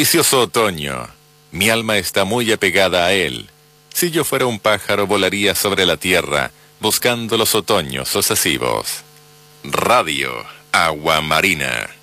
Delicioso otoño. Mi alma está muy apegada a él. Si yo fuera un pájaro, volaría sobre la tierra, buscando los otoños sucesivos. Radio Agua Marina.